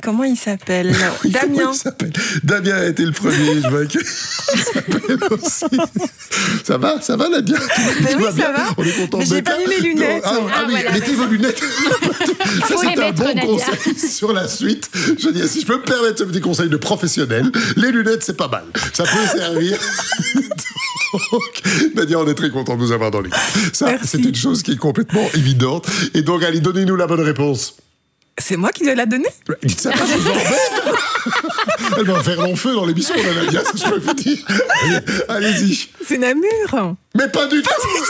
comment il s'appelle? Damien. Damien a été le premier. Je vois qu'il s'appelle aussi. Ça va, Nadia? Oui, ça va. On est content. Mais j'ai pas mis mes lunettes. Oui, voilà, mettez vos lunettes. Ça, c'est un bon Nadia. conseil sur la suite. Je dis, si je peux me permettre ce petit conseil de professionnel, les lunettes, c'est pas mal. Ça peut servir. Donc, Nadia, on est très content de vous avoir dans l'équipe. Ça, Merci. c'est une chose qui est complètement évidente. Et donc, allez, donnez-nous la bonne réponse. C'est moi qui dois la donner? Dites ça, je vous embête. Elle va faire long feu dans l'émission, la Nadia, ça, je peux vous dire. Allez-y. C'est Namur. Mais pas du tout.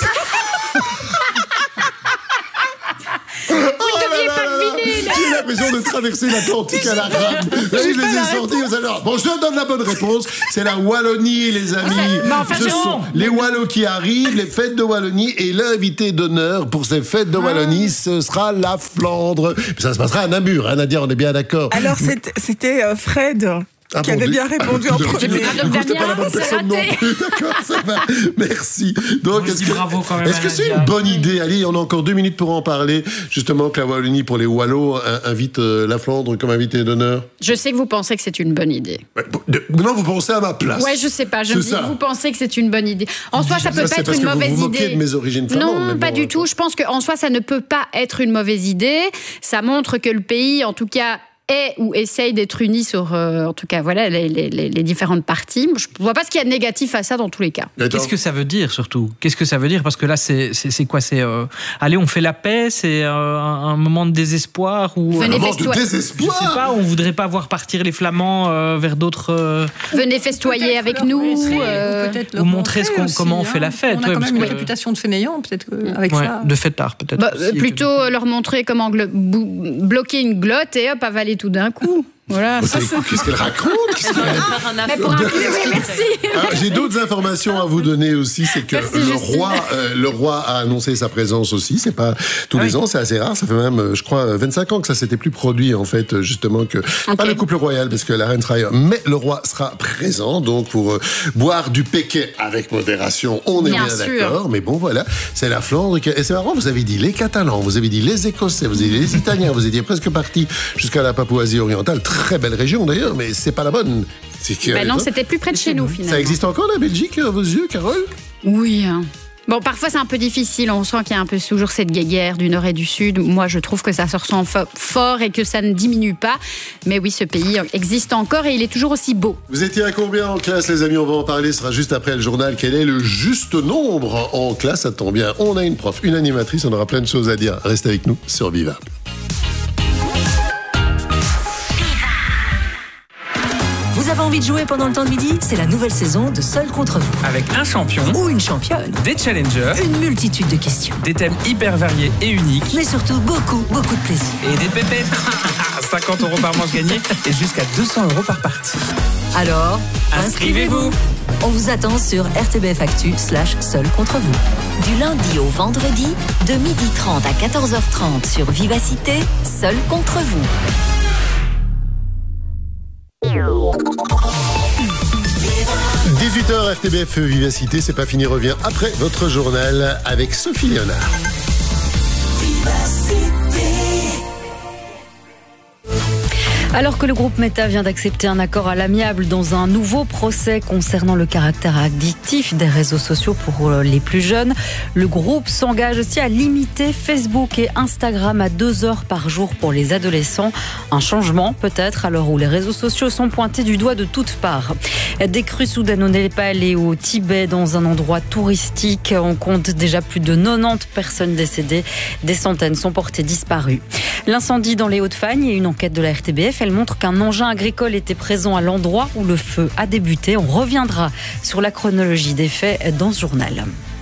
Vous ne deviez pas deviner, là. J'ai l'impression de traverser l'Atlantique à la rame. Je les ai sortis aux alors. Bon, je te donne la bonne réponse. C'est la Wallonie, les amis. Mais enfin, Ce sont les Wallos qui arrivent, les fêtes de Wallonie. Et l'invité d'honneur pour ces fêtes de Wallonie, ce sera la Flandre. Ça se passera à Namur, hein, Nadia, on est bien d'accord. Alors, c'était Fred qui avait bien répondu en premier. C'était pas la bonne c'est personne non raté. plus. D'accord, ça va. Merci. Donc, Je dis bravo quand même est-ce à que c'est Nadia. une bonne idée? Allez, on a encore 2 minutes pour en parler. Justement, que la Wallonie, pour les Wallos, invite la Flandre comme invité d'honneur. Je sais que vous pensez que c'est une bonne idée. Non, vous pensez à ma place. Ouais, je sais pas. Je C'est me dis ça. que vous pensez que c'est une bonne idée. En soi, ça peut pas c'est être parce une que vous mauvaise vous moquez idée. de mes origines flamandes, mais Non, bon, pas du tout. Je pense qu'en soi, ça ne peut pas être une mauvaise idée. Ça montre que le pays, en tout cas, est ou essaye d'être uni sur, en tout cas, voilà, les différentes parties. Je ne vois pas ce qu'il y a de négatif à ça dans tous les cas. Qu'est-ce que ça veut dire surtout? Qu'est-ce que ça veut dire? Parce que là, c'est quoi? C'est allez, on fait la paix. C'est un moment de désespoir ou Venez Un moment de festoyer. je sais désespoir. pas. On voudrait pas voir partir les Flamands vers d'autres. Venez festoyer avec nous. Peut-être ou montrer comment on fait la fête. On a Ouais, quand parce même une que- réputation de fainéant, peut-être avec Ouais, ça. de fêtard peut-être. Bah, aussi, plutôt leur montrer comment bloquer une glotte et hop, avaler tout d'un coup. Voilà. Qu'est-ce qu'elle raconte? Mais pour un oui, merci. Alors, j'ai d'autres informations à vous donner aussi. C'est que Merci, le roi a annoncé sa présence aussi. C'est pas tous les ans, c'est assez rare. Ça fait même, je crois, 25 ans que ça s'était plus produit, en fait, justement, que pas le couple royal, parce que la reine sera ailleurs. Mais le roi sera présent, donc, pour boire du péquet avec modération. On est Bien bien sûr. d'accord. Mais bon, voilà, c'est la Flandre. Et c'est marrant, vous avez dit les Catalans, vous avez dit les Écossais, vous avez dit les Italiens, vous étiez presque parti jusqu'à la Papouasie orientale. Très belle région, d'ailleurs, mais c'est pas la bonne. C'est que, Ben non, c'était plus près de chez nous, finalement. ça existe encore, la Belgique, à vos yeux, Carole? Oui. Bon, parfois c'est un peu difficile, on sent qu'il y a un peu toujours cette guéguerre du nord et du sud. Moi, je trouve que ça se ressent fort et que ça ne diminue pas. Mais oui, ce pays existe encore et il est toujours aussi beau. Vous étiez à combien en classe, les amis? On va en parler, ce sera juste après le journal. Quel est le juste nombre en classe? Ça tombe bien, on a une prof, une animatrice, on aura plein de choses à dire. Restez avec nous sur Viva. Vous avez envie de jouer pendant le temps de midi? C'est la nouvelle saison de Seul contre vous. Avec un champion, Ou une championne. des challengers, Une multitude de questions. des thèmes hyper variés et uniques Mais surtout beaucoup de plaisir. et des pépettes. 50 € par manche gagnée et jusqu'à 200 € par partie. Alors, Inscrivez-vous. On vous attend sur RTBF Actu/Seul contre vous. Du lundi au vendredi, de 12h30 à 14h30 sur Vivacité, Seul contre vous. 18h, RTBF Vivacité, c'est pas fini, revient après votre journal avec Sophie Léonard. Alors que le groupe Meta vient d'accepter un accord à l'amiable dans un nouveau procès concernant le caractère addictif des réseaux sociaux pour les plus jeunes, le groupe s'engage aussi à limiter Facebook et Instagram à 2 heures par jour pour les adolescents. Un changement peut-être à l'heure où les réseaux sociaux sont pointés du doigt de toutes parts. Des crues soudaines au Népal et au Tibet dans un endroit touristique. On compte déjà plus de 90 personnes décédées. Des centaines sont portées disparues. L'incendie dans les Hauts-de-Fagne et une enquête de la RTBF, elle montre qu'un engin agricole était présent à l'endroit où le feu a débuté. On reviendra sur la chronologie des faits dans ce journal.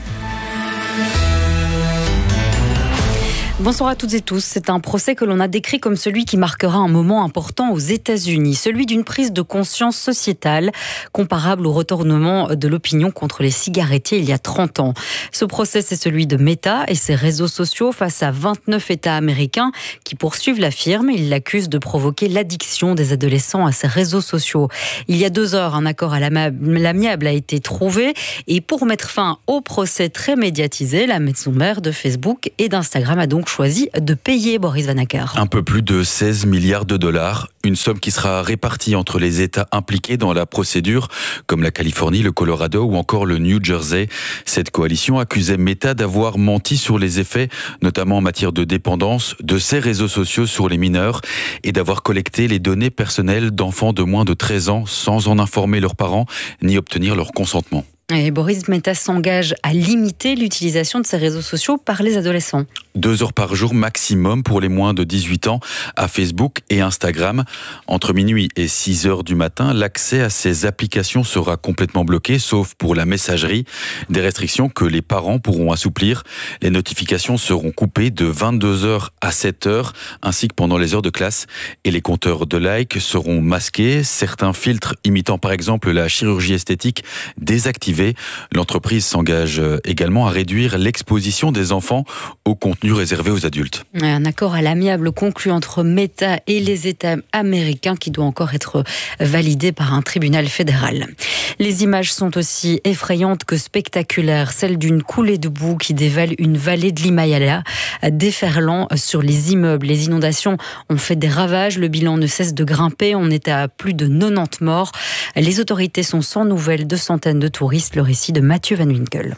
Bonsoir à toutes et tous. C'est un procès que l'on a décrit comme celui qui marquera un moment important aux États-Unis, celui d'une prise de conscience sociétale comparable au retournement de l'opinion contre les cigarettiers il y a 30 ans. Ce procès, c'est celui de Meta et ses réseaux sociaux face à 29 États américains qui poursuivent la firme. Ils l'accusent de provoquer l'addiction des adolescents à ces réseaux sociaux. Il y a 2 heures, un accord à l'amiable a été trouvé et pour mettre fin au procès très médiatisé, la maison mère de Facebook et d'Instagram a donc choisi de payer, Boris Vanacker. Un peu plus de 16 milliards de dollars, une somme qui sera répartie entre les États impliqués dans la procédure, comme la Californie, le Colorado ou encore le New Jersey. Cette coalition accusait Meta d'avoir menti sur les effets, notamment en matière de dépendance, de ses réseaux sociaux sur les mineurs et d'avoir collecté les données personnelles d'enfants de moins de 13 ans sans en informer leurs parents ni obtenir leur consentement. Et Boris Meta s'engage à limiter l'utilisation de ces réseaux sociaux par les adolescents. 2 heures par jour maximum pour les moins de 18 ans à Facebook et Instagram. Entre minuit et 6 heures du matin, l'accès à ces applications sera complètement bloqué, sauf pour la messagerie. Des restrictions que les parents pourront assouplir. Les notifications seront coupées de 22h à 7h, ainsi que pendant les heures de classe. Et les compteurs de likes seront masqués. Certains filtres imitant par exemple la chirurgie esthétique désactivés. L'entreprise s'engage également à réduire l'exposition des enfants au contenu réservé aux adultes. Un accord à l'amiable conclu entre Meta et les États américains qui doit encore être validé par un tribunal fédéral. Les images sont aussi effrayantes que spectaculaires. Celle d'une coulée de boue qui dévale une vallée de l'Himalaya, déferlant sur les immeubles. Les inondations ont fait des ravages. Le bilan ne cesse de grimper. On est à plus de 90 morts. Les autorités sont sans nouvelles de centaines de touristes. Le récit de Mathieu Van Winkel.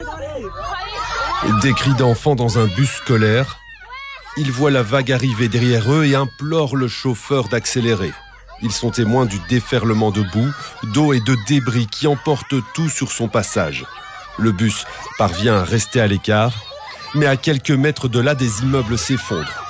Des cris d'enfants dans un bus scolaire. Ils voient la vague arriver derrière eux et implorent le chauffeur d'accélérer. Ils sont témoins du déferlement de boue, d'eau et de débris qui emportent tout sur son passage. Le bus parvient à rester à l'écart, mais à quelques mètres de là, des immeubles s'effondrent.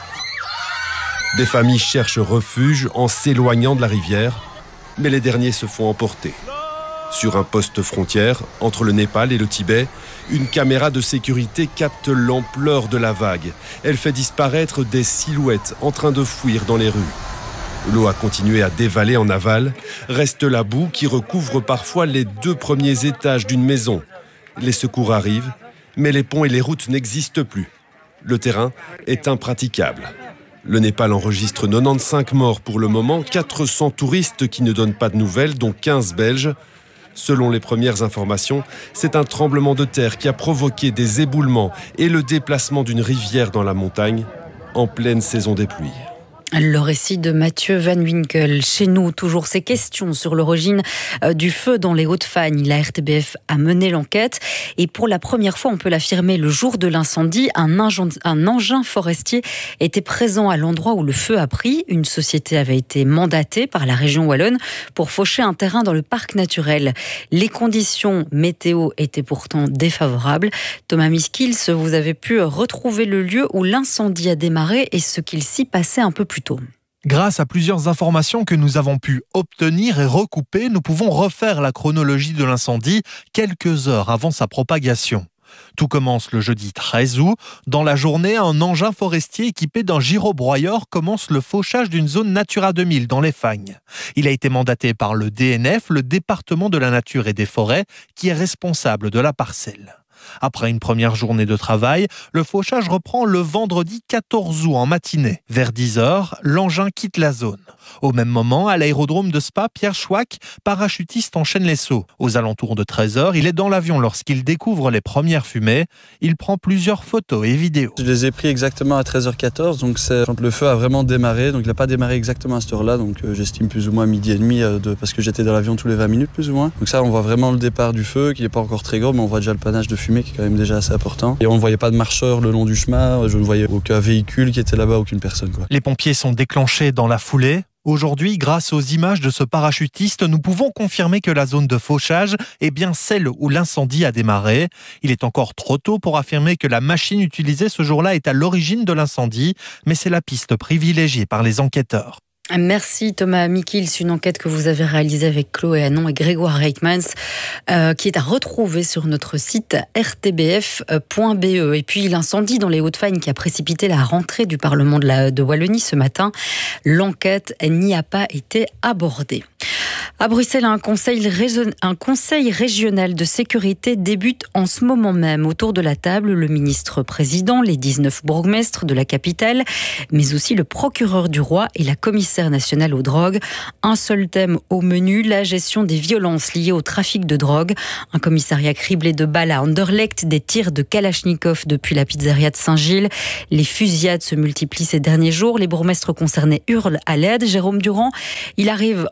Des familles cherchent refuge en s'éloignant de la rivière, mais les derniers se font emporter. Sur un poste frontière, entre le Népal et le Tibet, une caméra de sécurité capte l'ampleur de la vague. Elle fait disparaître des silhouettes en train de fuir dans les rues. L'eau a continué à dévaler en aval. Reste la boue qui recouvre parfois les 2 premiers étages d'une maison. Les secours arrivent, mais les ponts et les routes n'existent plus. Le terrain est impraticable. Le Népal enregistre 95 morts pour le moment, 400 touristes qui ne donnent pas de nouvelles, dont 15 Belges. Selon les premières informations, c'est un tremblement de terre qui a provoqué des éboulements et le déplacement d'une rivière dans la montagne en pleine saison des pluies. Le récit de Mathieu Van Winkel. Chez nous, toujours ces questions sur l'origine du feu dans les Hauts-de-Fagne. La RTBF a mené l'enquête et pour la première fois, on peut l'affirmer, le jour de l'incendie, un engin forestier était présent à l'endroit où le feu a pris. Une société avait été mandatée par la région wallonne pour faucher un terrain dans le parc naturel. Les conditions météo étaient pourtant défavorables. Thomas Miskils, vous avez pu retrouver le lieu où l'incendie a démarré et ce qu'il s'y passait un peu plus tôt. Grâce à plusieurs informations que nous avons pu obtenir et recouper, nous pouvons refaire la chronologie de l'incendie quelques heures avant sa propagation. Tout commence le jeudi 13 août. Dans la journée, un engin forestier équipé d'un gyrobroyeur commence le fauchage d'une zone Natura 2000 dans les Fagnes. Il a été mandaté par le DNF, le département de la nature et des forêts, qui est responsable de la parcelle. Après une première journée de travail, le fauchage reprend le vendredi 14 août en matinée. Vers 10h, l'engin quitte la zone. Au même moment, à l'aérodrome de Spa, Pierre Chouac, parachutiste, enchaîne les sauts. Aux alentours de 13h, il est dans l'avion lorsqu'il découvre les premières fumées. Il prend plusieurs photos et vidéos. Je les ai pris exactement à 13h14, donc c'est quand le feu a vraiment démarré. Donc il n'a pas démarré exactement à cette heure-là, donc j'estime plus ou moins midi et demi, parce que j'étais dans l'avion tous les 20 minutes plus ou moins. Donc ça, on voit vraiment le départ du feu, qui n'est pas encore très gros, mais on voit déjà le panache de fumée qui est quand même déjà assez important. Et on ne voyait pas de marcheurs le long du chemin, je ne voyais aucun véhicule qui était là-bas, aucune personne, quoi. Les pompiers sont déclenchés dans la foulée. Aujourd'hui, grâce aux images de ce parachutiste, nous pouvons confirmer que la zone de fauchage est bien celle où l'incendie a démarré. Il est encore trop tôt pour affirmer que la machine utilisée ce jour-là est à l'origine de l'incendie, mais c'est la piste privilégiée par les enquêteurs. Merci Thomas Miskils, une enquête que vous avez réalisée avec Chloé Hanon et Grégoire Reitmans, qui est à retrouver sur notre site rtbf.be. Et puis l'incendie dans les Hauts-de-Fagne qui a précipité la rentrée du Parlement de Wallonie ce matin, l'enquête n'y a pas été abordée. À Bruxelles, un conseil régional de sécurité débute en ce moment même. Autour de la table, le ministre-président, les 19 bourgmestres de la capitale, mais aussi le procureur du roi et la commissaire nationale aux drogues. Un seul thème au menu, la gestion des violences liées au trafic de drogue. Un commissariat criblé de balles à Anderlecht, des tirs de Kalachnikov depuis la pizzeria de Saint-Gilles. Les fusillades se multiplient ces derniers jours. Les bourgmestres concernés hurlent à l'aide. Jérôme Durand, ils arrivent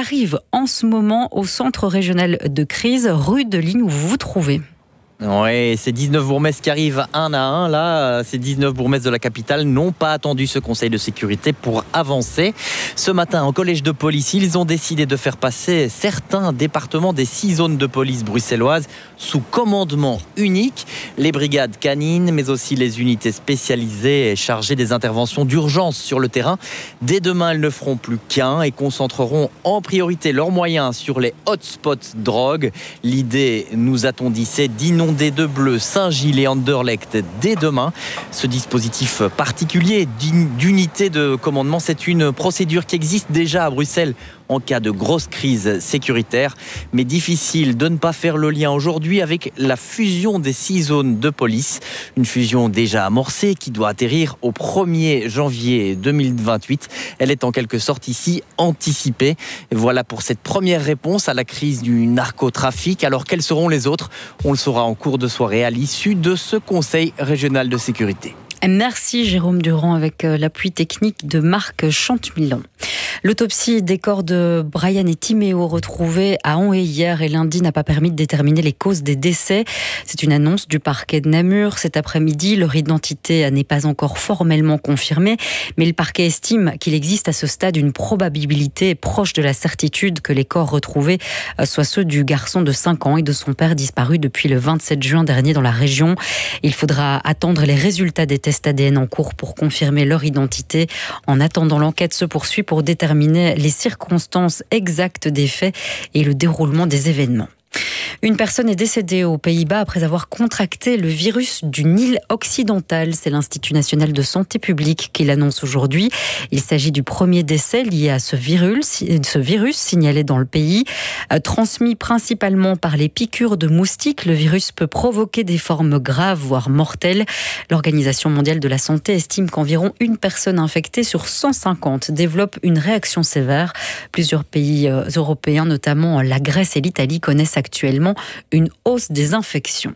en ce moment au centre régional de crise, rue de Ligne, où vous vous trouvez. Oui, ces 19 bourgmestres qui arrivent un à un, là, ces 19 bourgmestres de la capitale n'ont pas attendu ce conseil de sécurité pour avancer. Ce matin, au collège de police, ils ont décidé de faire passer certains départements des 6 zones de police bruxelloises sous commandement unique. Les brigades canines, mais aussi les unités spécialisées chargées des interventions d'urgence sur le terrain. Dès demain, elles ne feront plus qu'un et concentreront en priorité leurs moyens sur les hotspots drogue. L'idée, nous a-t-on dit, c'est d'inonder de bleu Saint-Gilles et Anderlecht dès demain. Ce dispositif particulier d'unité de commandement, c'est une procédure qui existe déjà à Bruxelles en cas de grosse crise sécuritaire, mais difficile de ne pas faire le lien aujourd'hui avec la fusion des 6 zones de police. Une fusion déjà amorcée qui doit atterrir au 1er janvier 2028. Elle est en quelque sorte ici anticipée. Et voilà pour cette première réponse à la crise du narcotrafic. Alors quelles seront les autres ? On le saura en cours de soirée à l'issue de ce Conseil régional de sécurité. Merci Jérôme Durand avec l'appui technique de Marc Chantemillon. L'autopsie des corps de Brian et Timéo retrouvés à Hané hier et lundi n'a pas permis de déterminer les causes des décès. C'est une annonce du parquet de Namur. Cet après-midi, leur identité n'est pas encore formellement confirmée, mais le parquet estime qu'il existe à ce stade une probabilité proche de la certitude que les corps retrouvés soient ceux du garçon de 5 ans et de son père disparu depuis le 27 juin dernier dans la région. Il faudra attendre les résultats des tests ADN en cours pour confirmer leur identité. En attendant, l'enquête se poursuit pour déterminer les circonstances exactes des faits et le déroulement des événements. Une personne est décédée aux Pays-Bas après avoir contracté le virus du Nil occidental. C'est l'Institut national de santé publique qui l'annonce aujourd'hui. Il s'agit du premier décès lié à ce virus signalé dans le pays. Transmis principalement par les piqûres de moustiques, le virus peut provoquer des formes graves, voire mortelles. L'Organisation mondiale de la santé estime qu'environ une personne infectée sur 150 développe une réaction sévère. Plusieurs pays européens, notamment la Grèce et l'Italie, connaissent actuellement une hausse des infections.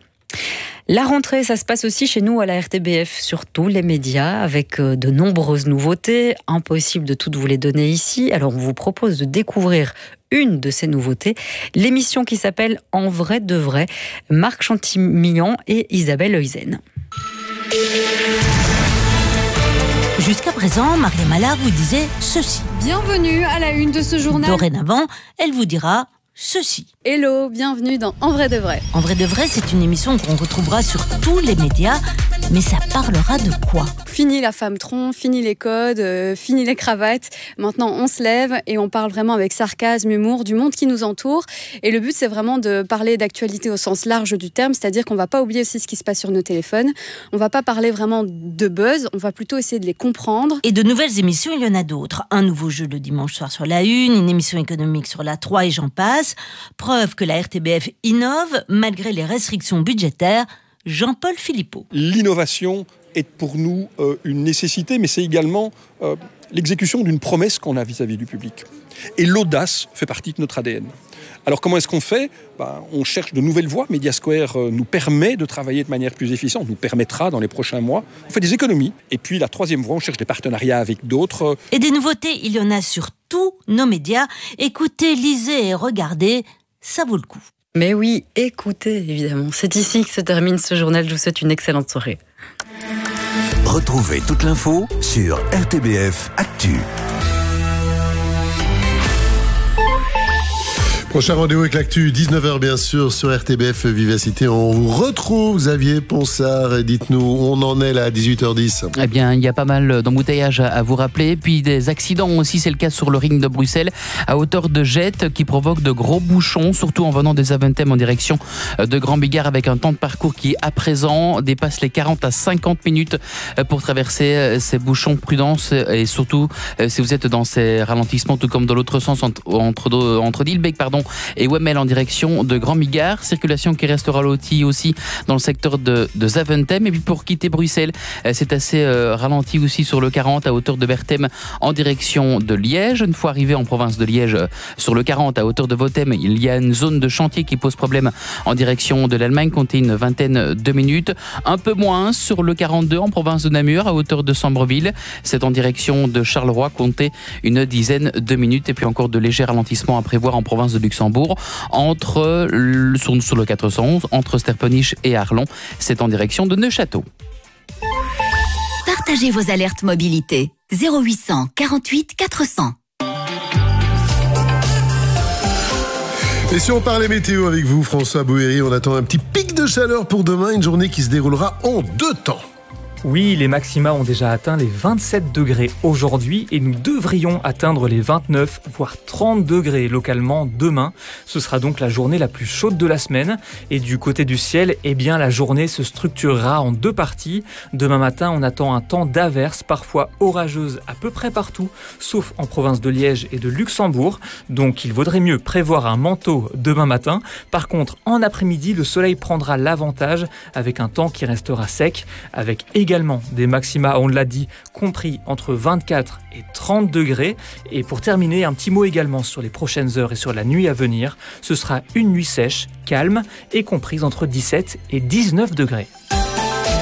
La rentrée, ça se passe aussi chez nous à la RTBF, sur tous les médias, avec de nombreuses nouveautés. Impossible de toutes vous les donner ici. Alors on vous propose de découvrir une de ces nouveautés, l'émission qui s'appelle En vrai de vrai, Marc Chantemillon et Isabelle Heusen. Jusqu'à présent, Mariam Allard vous disait ceci. Bienvenue à la une de ce journal. Dorénavant, elle vous dira ceci. Hello, bienvenue dans En vrai de vrai. En vrai de vrai, c'est une émission qu'on retrouvera sur tous les médias, mais ça parlera de quoi ? Fini la femme tronc, fini les codes, fini les cravates. Maintenant, on se lève et on parle vraiment avec sarcasme, humour du monde qui nous entoure. Et le but, c'est vraiment de parler d'actualité au sens large du terme, c'est-à-dire qu'on va pas oublier aussi ce qui se passe sur nos téléphones. On va pas parler vraiment de buzz, on va plutôt essayer de les comprendre. Et de nouvelles émissions, il y en a d'autres. Un nouveau jeu le dimanche soir sur la 1, une émission économique sur la 3 et j'en passe. Preuve que la RTBF innove malgré les restrictions budgétaires. Jean-Paul Philippot. L'innovation est pour nous une nécessité, mais c'est également l'exécution d'une promesse qu'on a vis-à-vis du public. Et l'audace fait partie de notre ADN. Alors comment est-ce qu'on fait ? On cherche de nouvelles voies. Media Square nous permet de travailler de manière plus efficiente, nous permettra dans les prochains mois. On fait des économies. Et puis la troisième voie, on cherche des partenariats avec d'autres. Et des nouveautés, il y en a sur tous nos médias. Écoutez, lisez et regardez, ça vaut le coup. Mais oui, écoutez, évidemment. C'est ici que se termine ce journal. Je vous souhaite une excellente soirée. Retrouvez toute l'info sur RTBF Actu. Prochain rendez-vous avec l'actu, 19h bien sûr, sur RTBF Vivacité. On vous retrouve, Xavier Ponsard. Dites-nous, on en est là à 18h10. Eh bien, il y a pas mal d'embouteillages à vous rappeler. Puis des accidents aussi, c'est le cas sur le ring de Bruxelles, à hauteur de Jette, qui provoque de gros bouchons, surtout en venant des Aventem en direction de Grand Bigard, avec un temps de parcours qui, à présent, dépasse les 40 à 50 minutes pour traverser ces bouchons. Prudence, et surtout, si vous êtes dans ces ralentissements, tout comme dans l'autre sens, entre Dilbeek, et Wemmel en direction de Grand Bigard. Circulation qui restera lotie aussi dans le secteur de Zaventem. Et puis pour quitter Bruxelles, c'est assez ralenti aussi sur le 40 à hauteur de Berthem en direction de Liège. Une fois arrivé en province de Liège, sur le 40 à hauteur de Votem, il y a une zone de chantier qui pose problème en direction de l'Allemagne, comptez une vingtaine de minutes. Un peu moins sur le 42 en province de Namur à hauteur de Sambreville. C'est en direction de Charleroi, comptez une dizaine de minutes. Et puis encore de légers ralentissements à prévoir en province de Luxembourg sur le 411 entre Sterpenich et Arlon. C'est en direction de Neuchâteau. Partagez vos alertes mobilité 0800 48 400. Et si on parlait météo avec vous, François Bouhéry, on attend un petit pic de chaleur pour demain, une journée qui se déroulera en 2 temps. Oui, les maxima ont déjà atteint les 27 degrés aujourd'hui et nous devrions atteindre les 29 voire 30 degrés localement demain. Ce sera donc la journée la plus chaude de la semaine. Et du côté du ciel, eh bien la journée se structurera en 2 parties. Demain matin, on attend un temps d'averses, parfois orageuses à peu près partout, sauf en province de Liège et de Luxembourg. Donc il vaudrait mieux prévoir un manteau demain matin. Par contre, en après-midi, le soleil prendra l'avantage avec un temps qui restera sec, avec également des maxima, on l'a dit, compris entre 24 et 30 degrés. Et pour terminer, un petit mot également sur les prochaines heures et sur la nuit à venir. Ce sera une nuit sèche, calme et comprise entre 17 et 19 degrés.